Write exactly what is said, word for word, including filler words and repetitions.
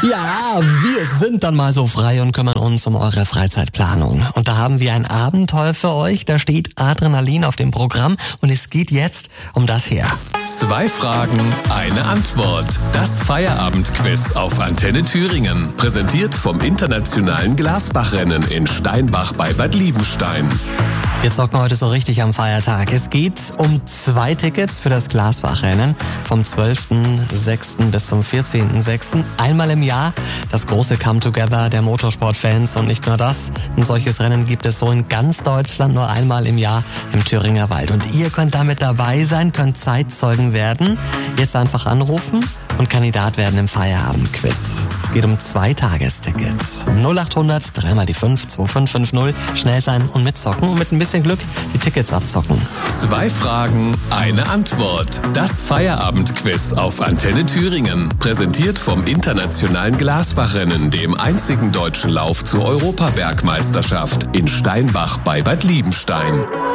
Ja, wir sind dann mal so frei und kümmern uns um eure Freizeitplanung. Und da haben wir ein Abenteuer für euch. Da steht Adrenalin auf dem Programm und es geht jetzt um das hier. Zwei Fragen, eine Antwort. Das Feierabendquiz auf Antenne Thüringen. Präsentiert vom internationalen Glasbachrennen in Steinbach bei Bad Liebenstein. Wir zocken heute so richtig am Feiertag. Es geht um zwei Tickets für das Glasbachrennen vom zwölften sechsten bis zum vierzehnten sechsten Einmal im Jahr das große Come-Together der Motorsportfans. Und nicht nur das, ein solches Rennen gibt es so in ganz Deutschland nur einmal im Jahr im Thüringer Wald. Und ihr könnt damit dabei sein, könnt Zeitzeugen werden. Jetzt einfach anrufen und Kandidat werden im Feierabendquiz. Es geht um zwei Tagestickets. null acht hundert, dreimal die fünf, zwei fünf fünf null. Schnell sein und mitzocken und mit ein bisschen Glück die Tickets abzocken. Zwei Fragen, eine Antwort. Das Feierabendquiz auf Antenne Thüringen. Präsentiert vom internationalen Glasbachrennen, dem einzigen deutschen Lauf zur Europabergmeisterschaft in Steinbach bei Bad Liebenstein.